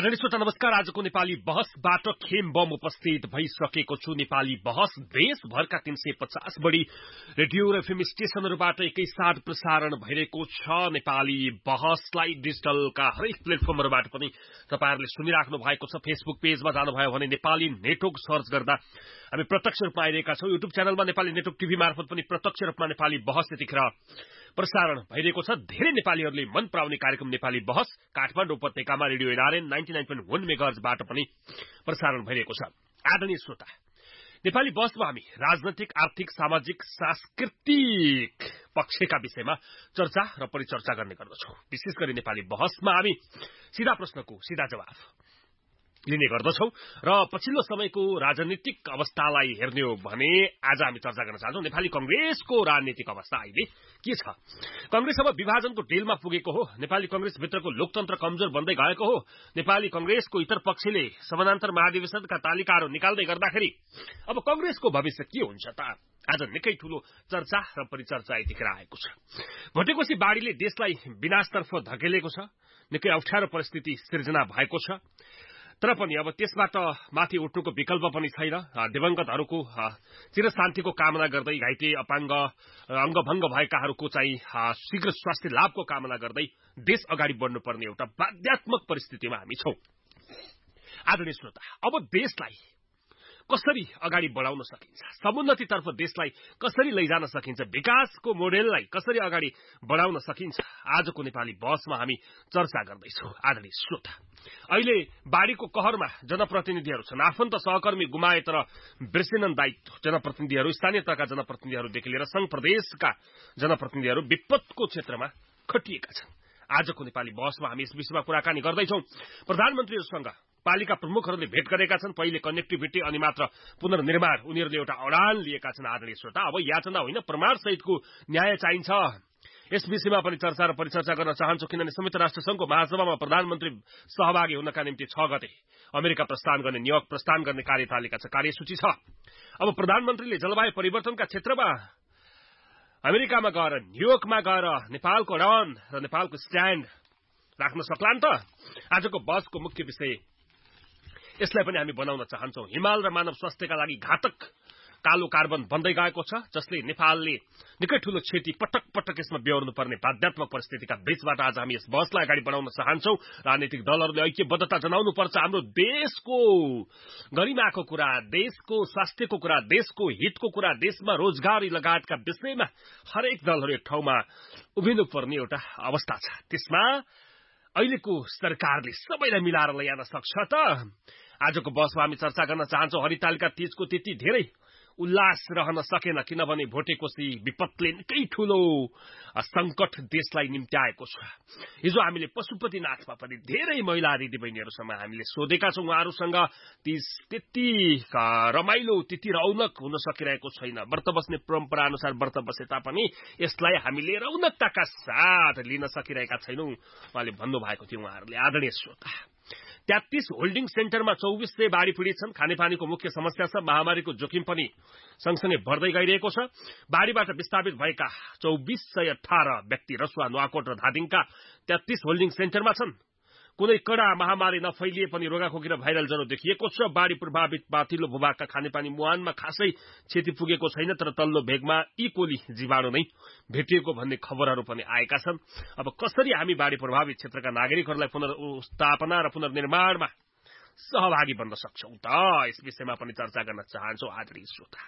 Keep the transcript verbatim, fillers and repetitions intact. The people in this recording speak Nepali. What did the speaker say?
आदरणीय श्रोता नमस्कार। आजको नेपाली बहसबाट खेम बम उपस्थित भइसकेको छु। नेपाली बहस देशभरका तीन सय पचास बढी रेडियो र एफएम स्टेशनहरूबाट एकैसाथ प्रसारण भइरहेको छ। नेपाली बहसलाई डिजिटलका हरेक प्लेटफर्महरूबाट पनि तपाईहरुले सुनिराख्नु भएको छ। फेसबुक पेजमा जानुभयो भने नेपाली नेटवर्क सर्च गर्दा हामी प्रत्यक्ष रूपमा आइरहेका छौं। युट्युब च्यानलमा नेपाली नेटवर्क टिभी मार्फत पनि प्रत्यक्ष रूपमा नेपाली बहस यतिखेर प्रसारण भइरहेको छ। धेरै नेपालीहरूले मन पराउने कार्यक्रम नेपाली बहस काठमाडौँ उपत्यकामा radio NRN ninety nine point वन मेगाहर्जबाट पनि प्रसारण भइरहेको छ। आदरणीय श्रोता, नेपाली बहसमा हामी राजनैतिक, आर्थिक, सामाजिक, सांस्कृतिक पक्षका विषयमा चर्चा र परिचर्चा गर्ने गर्दछौं। विशेष गरी नेपाली बहसमा हामी सीधा प्रश्नको सीधा जवाफ लिने गर्दछौं र पछिल्लो समयको राजनीतिक अवस्थालाई हेर्ने हो भने आज हामी चर्चा गर्न चाहन्छौं नेपाली कंग्रेसको राजनीतिक अवस्था अहिले के छ। कंग्रेस अब विभाजनको डेलमा पुगेको हो। नेपाली कंग्रेस भित्रको लोकतन्त्र कमजोर बन्दै गएको हो। नेपाली कंग्रेसको इतर पक्षले समानान्तर महाधिवेशनका तालिकाहरू निकाल्दै गर्दाखेरि अब कंग्रेसको भविष्य के हुन्छ त? आज निकै ठूलो चर्चा र परिचर्चा यतिखेर आएको छ। भोटेकोशी बाढीले देशलाई विनाशतर्फ धकेलेको छ। निकै अप्ठ्यारो परिस्थिति सिर्जना भएको छ। तर पनि अब त्यसबाट माथि उठ्नुको विकल्प पनि छैन। दिवंगतहरूको चिरशान्तिको कामना गर्दै, घाइते अपाङ्ग अंगभंग भएकाहरूको चाहिँ शीघ्र स्वास्थ्य लाभको कामना गर्दै देश अगाडि बढ्नुपर्ने एउटा बाध्यात्मक परिस्थितिमा हामी छौं। आदरणीय श्रोता, अब देशलाई कसरी अगाडि बढाउन सकिन्छ, समुन्नतितर्फ देशलाई कसरी लैजान सकिन्छ, विकासको मोडेललाई कसरी अगाडि बढाउन सकिन्छ, आजको नेपाली बहसमा हामी चर्चा गर्दैछौं। आदरणीय श्रोता, अहिले बाढीको कहरमा जनप्रतिनिधिहरू छन्। आफन्त सहकर्मी गुमाए तर बिर्सेनन् दायित्व। जनप्रतिनिधिहरू, स्थानीय तहका जनप्रतिनिधिहरूदेखि लिएर संघ प्रदेशका जनप्रतिनिधिहरू विपदको क्षेत्रमा खटिएका छन्। आजको नेपाली बहसमा हामी यस विषयमा कुराकानी गर्दैछौं। प्रधानमन्त्रीहरूसँग पालिका प्रमुखहरूले भेट गरेका छन्। पहिले कनेक्टिभिटी अनि मात्र पुनर्निर्माण उनीहरूले एउटा अडान लिएका छन्। आदरणीय श्रोता, अब याचना होइन, प्रमाण सहितको न्याय चाहिन्छ। यस विषयमा पनि चर्चा र परिचर्चा गर्न चाहन्छु, किनभने संयुक्त राष्ट्र संघको महासभामा प्रधानमन्त्री सहभागी हुनका निम्ति छ गते अमेरिका प्रस्थान गर्ने, न्युयोर्क प्रस्थान गर्ने कार्यतालिका छ, कार्यसूची छ। अब प्रधानमन्त्रीले जलवायु परिवर्तनका क्षेत्रमा अमेरिकामा गएर, न्युयोर्कमा गएर नेपालको अडान र नेपालको स्ट्यान्ड राख्न सक्लान् त? आजको बहसको मुख्य विषय यसलाई पनि हामी बनाउन चाहन्छौं। हिमाल र मानव स्वास्थ्यका लागि घातक कालो कार्बन बन्दै गएको छ, जसले नेपालले निकै ठूलो क्षति पटक पटक यसमा बेहोर्नु पर्ने बाध्यात्मक परिस्थितिका बीचबाट आज हामी यस बहसलाई अगाडि बढाउन चाहन्छौं। राजनीतिक दलहरूले ऐक्यबद्धता जनाउनु पर्छ। हाम्रो देशको गरिमाको कुरा, देशको स्वास्थ्यको कुरा, देशको हितको कुरा, देशमा रोजगारी लगायतका विषयमा हरेक दलहरू एक ठाउँमा उभिनु पर्ने एउटा अवस्था छ। त्यसमा अहिलेको सरकारले सबैलाई मिलाएर ल्याउन सक्छ त? आजको बहसमा हामी चर्चा गर्न चाहन्छौं। हरितालिका तीजको त्यति धेरै उल्लास रहन सकेन, किनभने भोटेकोशी विपदले निकै ठूलो संकट देशलाई निम्त्याएको छ। हिजो हामीले पशुपतिनाथमा पनि धेरै महिला दिदीबहिनीहरूसँग हामीले सोधेका छौं। उहाँहरूसँग तीज त्यति रमाइलो, त्यति रौनक हुन सकिरहेको छैन। व्रत बस्ने परम्परा अनुसार व्रत बसे तापनि यसलाई हामीले रौनकताका साथ लिन सकिरहेका छैनौं, उहाँले भन्नुभएको थियो उहाँहरूले। आदरणीय श्रोता, तेत्तीस होल्डिङ सेन्टरमा चौबिस सय बाढी पीडित छन्। खानेपानीको मुख्य समस्या छ। महामारीको जोखिम पनि सँगसँगै बढ्दै गइरहेको छ। बाढीबाट विस्थापित भएका चौबिस सय अठार व्यक्ति रसुवा, नुवाकोट र धादिङका तेत्तीस होल्डिङ सेन्टरमा छन्। कुनै कडा महामारी नफैलिए पनि रोगाखोकी र भाइरल ज्वरो देखिएको छ। बाढी प्रभावित माथिल्लो भूभागका खानेपानी मुहानमा खासै क्षति पुगेको छैन, तर तल्लो भेगमा ई कोली जीवाणु नै भेटिएको भन्ने खबरहरू पनि आएका छन्। अब कसरी हामी बाढी प्रभावित क्षेत्रका नागरिकहरूलाई पुनर्स्थापना र पुनर्निर्माणमा सहभागी बन्न सक्छौं त? यस विषयमा पनि चर्चा गर्न चाहन्छौं। आदरणीय श्रोता,